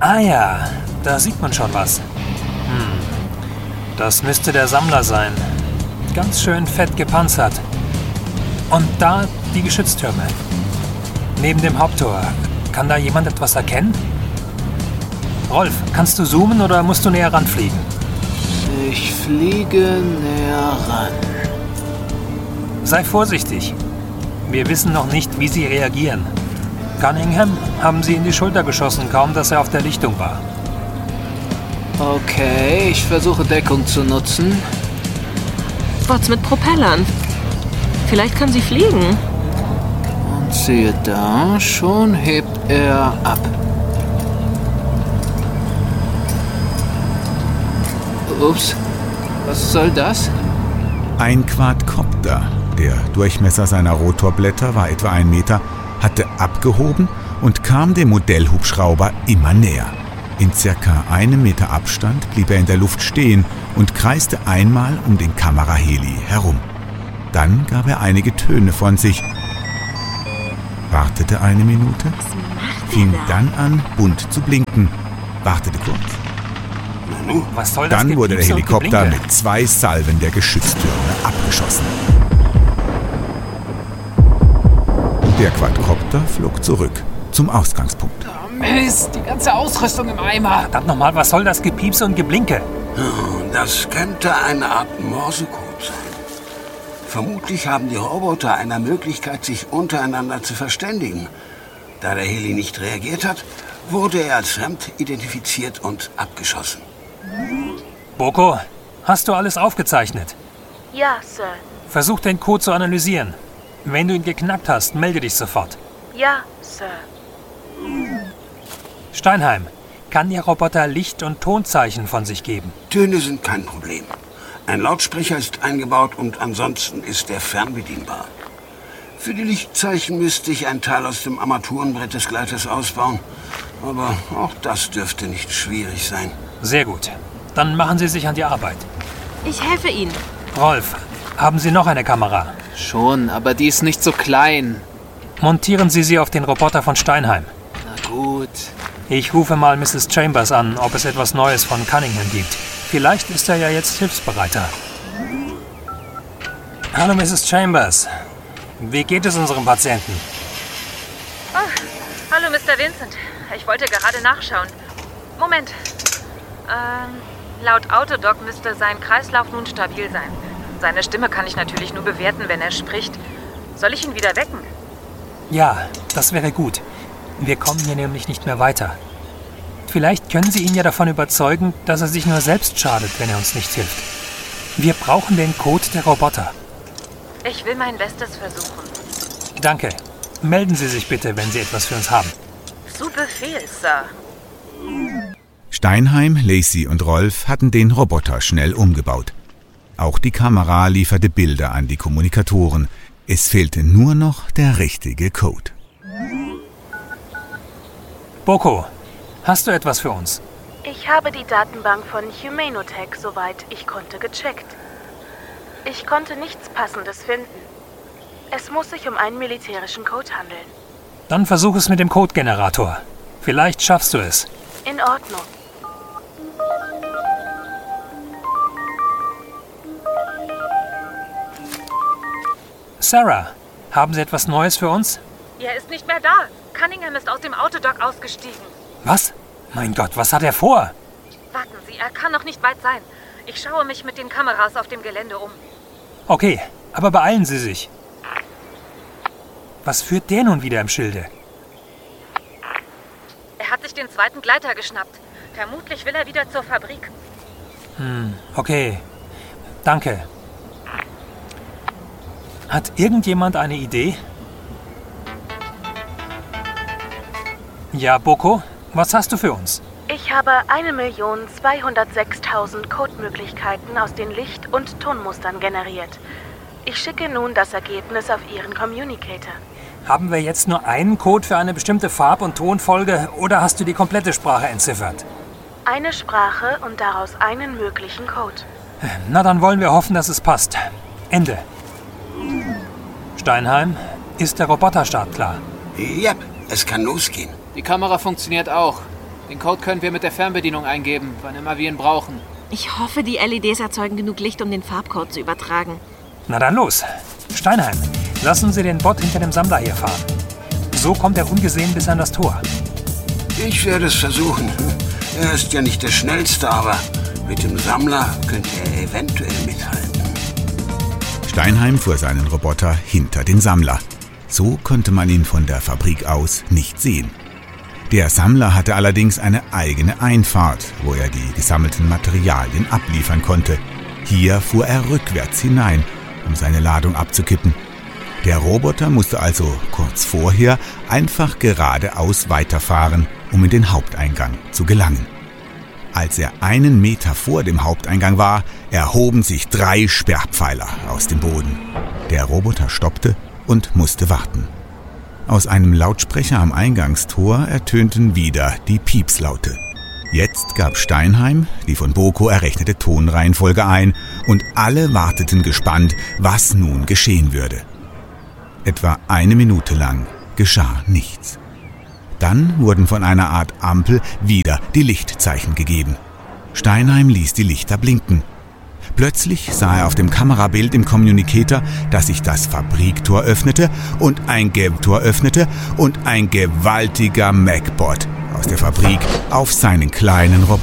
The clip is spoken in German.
Ah ja, da sieht man schon was. Das müsste der Sammler sein. Ganz schön fett gepanzert. Und da die Geschütztürme. Neben dem Haupttor. Kann da jemand etwas erkennen? Rolf, kannst du zoomen oder musst du näher ranfliegen? Ich fliege näher ran. Sei vorsichtig. Wir wissen noch nicht, wie sie reagieren. Cunningham haben sie in die Schulter geschossen, kaum dass er auf der Lichtung war. Okay, ich versuche Deckung zu nutzen. Bots mit Propellern. Vielleicht kann sie fliegen. Und siehe da, schon hebt er ab. Ups, was soll das? Ein Quadcopter. Der Durchmesser seiner Rotorblätter war etwa 1 Meter, hatte abgehoben und kam dem Modellhubschrauber immer näher. In circa 1 Meter Abstand blieb er in der Luft stehen und kreiste einmal um den Kameraheli herum. Dann gab er einige Töne von sich, wartete 1 Minute, fing dann an, bunt zu blinken, wartete kurz. Was soll das Dann wurde der Gepiepse und Helikopter Geblinke? mit 2 Salven der Geschütztürme abgeschossen. Der Quadcopter flog zurück zum Ausgangspunkt. Mist, die ganze Ausrüstung im Eimer. Verdammt nochmal, was soll das Gepiepse und Geblinke? Das könnte eine Art Morsecode sein. Vermutlich haben die Roboter eine Möglichkeit, sich untereinander zu verständigen. Da der Heli nicht reagiert hat, wurde er als fremd identifiziert und abgeschossen. Boko, hast du alles aufgezeichnet? Ja, Sir. Versuch den Code zu analysieren. Wenn du ihn geknackt hast, melde dich sofort. Ja, Sir. Steinheim, kann Ihr Roboter Licht- und Tonzeichen von sich geben? Töne sind kein Problem. Ein Lautsprecher ist eingebaut und ansonsten ist er fernbedienbar. Für die Lichtzeichen müsste ich ein Teil aus dem Armaturenbrett des Gleiters ausbauen. Aber auch das dürfte nicht schwierig sein. Sehr gut. Dann machen Sie sich an die Arbeit. Ich helfe Ihnen. Rolf, haben Sie noch eine Kamera? Schon, aber die ist nicht so klein. Montieren Sie sie auf den Roboter von Steinheim. Na gut. Ich rufe mal Mrs. Chambers an, ob es etwas Neues von Cunningham gibt. Vielleicht ist er ja jetzt hilfsbereiter. Hallo, Mrs. Chambers. Wie geht es unserem Patienten? Oh, hallo, Mr. Vincent. Ich wollte gerade nachschauen. Moment. Laut Autodoc müsste sein Kreislauf nun stabil sein. Seine Stimme kann ich natürlich nur bewerten, wenn er spricht. Soll ich ihn wieder wecken? Ja, das wäre gut. Wir kommen hier nämlich nicht mehr weiter. Vielleicht können Sie ihn ja davon überzeugen, dass er sich nur selbst schadet, wenn er uns nicht hilft. Wir brauchen den Code der Roboter. Ich will mein Bestes versuchen. Danke. Melden Sie sich bitte, wenn Sie etwas für uns haben. Zu Befehl, Sir. Steinheim, Lacey und Rolf hatten den Roboter schnell umgebaut. Auch die Kamera lieferte Bilder an die Kommunikatoren. Es fehlte nur noch der richtige Code. Boko, hast du etwas für uns? Ich habe die Datenbank von Humanotech, soweit ich konnte, gecheckt. Ich konnte nichts Passendes finden. Es muss sich um einen militärischen Code handeln. Dann versuch es mit dem Codegenerator. Vielleicht schaffst du es. In Ordnung. Sarah, haben Sie etwas Neues für uns? Er ist nicht mehr da. Cunningham ist aus dem Autodoc ausgestiegen. Was? Mein Gott, was hat er vor? Warten Sie, er kann noch nicht weit sein. Ich schaue mich mit den Kameras auf dem Gelände um. Okay, aber beeilen Sie sich. Was führt der nun wieder im Schilde? Er hat sich den zweiten Gleiter geschnappt. Vermutlich will er wieder zur Fabrik. Okay. Danke. Hat irgendjemand eine Idee? Ja, Boko, was hast du für uns? Ich habe 1.206.000 Codemöglichkeiten aus den Licht- und Tonmustern generiert. Ich schicke nun das Ergebnis auf Ihren Communicator. Haben wir jetzt nur einen Code für eine bestimmte Farb- und Tonfolge oder hast du die komplette Sprache entziffert? Eine Sprache und daraus einen möglichen Code. Na, dann wollen wir hoffen, dass es passt. Ende. Steinheim, ist der Roboterstart klar? Yep, es kann losgehen. Die Kamera funktioniert auch. Den Code können wir mit der Fernbedienung eingeben, wann immer wir ihn brauchen. Ich hoffe, die LEDs erzeugen genug Licht, um den Farbcode zu übertragen. Na dann los. Steinheim, lassen Sie den Bot hinter dem Sammler hier fahren. So kommt er ungesehen bis an das Tor. Ich werde es versuchen. Er ist ja nicht der Schnellste, aber mit dem Sammler könnte er eventuell mithalten. Steinheim fuhr seinen Roboter hinter den Sammler. So konnte man ihn von der Fabrik aus nicht sehen. Der Sammler hatte allerdings eine eigene Einfahrt, wo er die gesammelten Materialien abliefern konnte. Hier fuhr er rückwärts hinein, um seine Ladung abzukippen. Der Roboter musste also kurz vorher einfach geradeaus weiterfahren, um in den Haupteingang zu gelangen. Als er 1 Meter vor dem Haupteingang war, erhoben sich 3 Sperrpfeiler aus dem Boden. Der Roboter stoppte und musste warten. Aus einem Lautsprecher am Eingangstor ertönten wieder die Piepslaute. Jetzt gab Steinheim die von Boko errechnete Tonreihenfolge ein und alle warteten gespannt, was nun geschehen würde. Etwa 1 Minute lang geschah nichts. Dann wurden von einer Art Ampel wieder die Lichtzeichen gegeben. Steinheim ließ die Lichter blinken. Plötzlich sah er auf dem Kamerabild im Communicator, dass sich das Fabriktor öffnete und ein gewaltiger Macbot aus der Fabrik auf seinen kleinen Roboter